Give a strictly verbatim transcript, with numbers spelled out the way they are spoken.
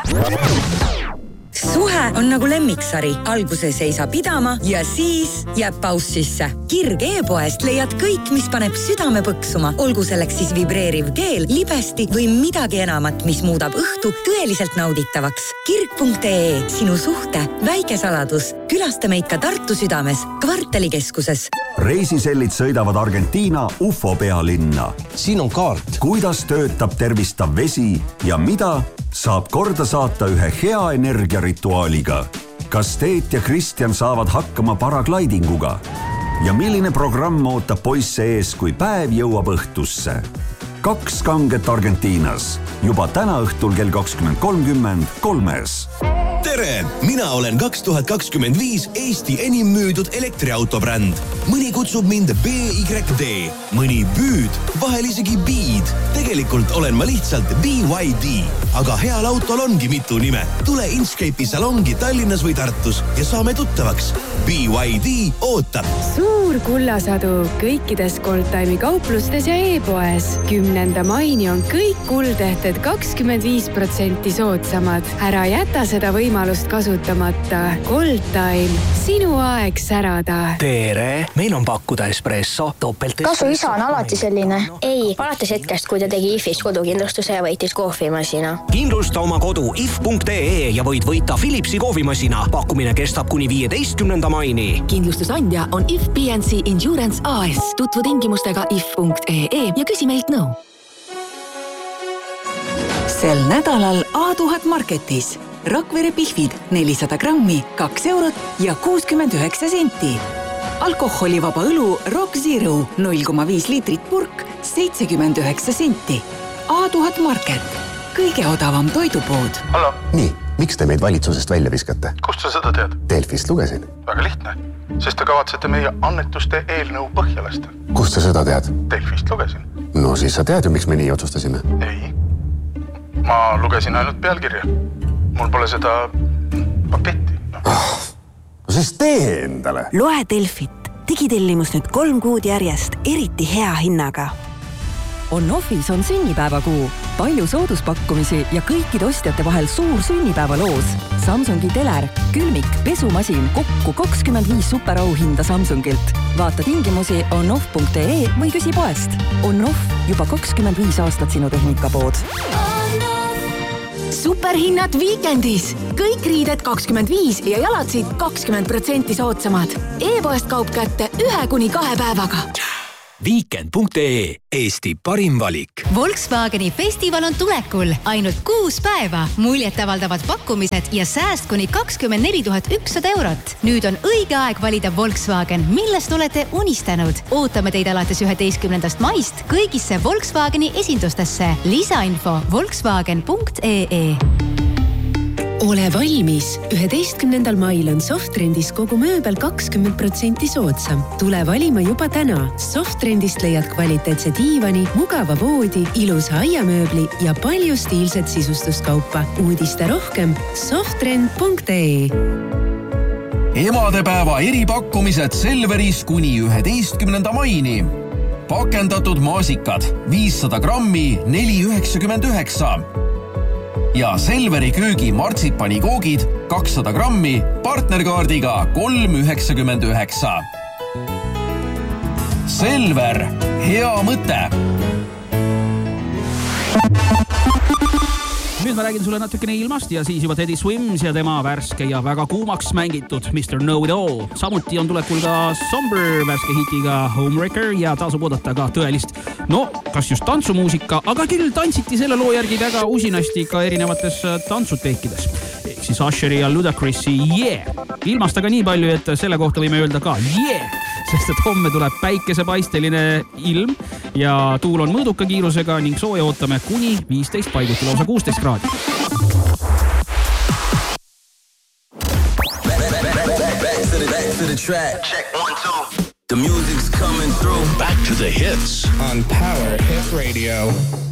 Suhe on nagu lemmiksari. Alguses ei saa pidama ja siis jääb paus sisse. Kirg e-poest leiad kõik, mis paneb südame põksuma. Olgu selleks siis vibreeriv keel, libesti või midagi enamat, mis muudab õhtu tõeliselt nauditavaks. kirg punkt ee, sinu suhte väike saladus. Külasta meid ka Tartu südames, kvartalikeskuses. Reisisellid sõidavad Argentiina U F O pealinna. Siin on kaart. Kuidas töötab tervistav vesi ja mida saab korda saata ühe hea energiarituaaliga. Kas Teet ja Kristjan saavad hakkama paraglidinguga? Ja milline programm ootab poisse ees, kui päev jõuab õhtusse? Kaks kanget Argentiinas. Juba täna õhtul kell kakskümmend kolmkümmend kolmes. Tere! Mina olen kaks tuhat kakskümmend viis Eesti enim müüdud elektriautobränd. Mõni kutsub mind B Y D, mõni Büüd, vahel isegi Beed. Tegelikult olen ma lihtsalt B Y D, aga heal autol ongi mitu nime. Tule Inkscape'i salongi Tallinnas või Tartus ja saame tuttavaks. B Y D ootab. Suur kullasadu kõikides Goldtime'i kauplustes ja e-poes. Kümnenda maini on kõik kuldehted kakskümmend viis protsenti soodsamad. Ära jäta seda võimalust kasutamata. Goldtime, sinu aeg särada. Tere, meil on pakkuda espresso, topelt espresso. Kasu isa on alati selline. Ei, alates hetkest, kui ta tegi I F ist kodukindlustuse ja võitis kohvimasina. Kindlusta oma kodu I F punkt ee ja võid võita Philipsi kohvimasina. Pakkumine kestab kuni viieteistkümnenda maini. Kindlustusandja on I F P N C Insurance A S. Tutvu tingimustega I F punkt ee ja küsi meilt nõu. Sel nädalal A tuhat Marketis. Rakvere pihvid nelisada grammi, kaks eurot ja kuuskümmend üheksa senti. Alkoholivaba õlu Rock Zero null koma viis liitrit purk, seitsekümmend üheksa senti. A tuhat Market. Kõige odavam toidupood. Hallo. Nii, miks te meid valitsusest välja viskate? Kust sa seda tead? Delfist lugesin. Väga lihtne. Sest te kavatsete meie annetuste eelnõu põhja lasta. Kust sa seda tead? Delfist lugesin. No siis sa tead ju, miks me nii otsustasime. Ei. Ma lugesin ainult pealkirja. Mul pole seda paketti. No. Ah, no siis tee endale. Loe Delfit. Digitellimus nüüd kolm kuud järjest, eriti hea hinnaga. On-Offis on sünnipäevakuu. Palju sooduspakkumisi ja kõikide ostjate vahel suur sünnipäevaloos. Samsungi teler, külmik, pesumasin, kokku kakskümmend viis superauhinda Samsungilt. Vaata tingimusi on-off punkt ee või küsi poest. On-Off, juba kakskümmend viis aastat sinu tehnikapood. Superhinnad viikendis. Kõik riided kakskümmend viis ja jalatsid kakskümmend protsenti soodsamad. E-poest kaup kätte ühe kuni kahe päevaga. Weekend punkt ee, Eesti parim valik. Volkswageni festival on tulekul. Ainult kuus päeva. Muljetavaldavad pakkumised ja sääst kuni kakskümmend neli tuhat ükssada eurot. Nüüd on õige aeg valida Volkswagen, millest olete unistanud. Ootame teid alates üheteistkümnendast maist kõigisse Volkswageni esindustesse. Lisainfo Volkswagen punkt ee. Ole valmis! üheteistkümnendal mail on Softrendis kogu mööbel kakskümmend protsenti soodsam. Tule valima juba täna. Softrendist leiad kvaliteetse diivani, mugava voodi, ilusa aiamööbli ja palju stiilset sisustuskaupa. Uudista rohkem softrend punkt ee. Emadepäeva eripakkumised Selveris kuni üheteistkümnenda maini. Pakendatud maasikad viissada grammi neli üheksakümmend üheksa. Ja Selveri köögi martsipani koogid kakssada grammi partnerkaardiga kolm üheksakümmend üheksa. Selver, hea mõte! Nüüd ma räägin sulle natukene ilmast ja siis juba Teddy Swims ja tema värske ja väga kuumaks mängitud mister Know It All. Samuti on tulekul ka Somber värske hitiga Homewrecker ja tasub oodata ka tõelist, no kas just tantsumuusika, aga küll tantsiti selle loo järgi väga usinasti ka erinevates tantsuteekides. Ehk siis Usheri ja Ludacris'i Yeah! Ilmast aga nii palju, et selle kohta võime öelda ka Yeah! Sest et homme tuleb päikesepaisteline ilm ja tuul on mõõduka kiirusega ning sooja ootame kuni viisteist paiguti lausa kuusteist kraadi. The music's coming through. Back to the hits on Power Hit Radio.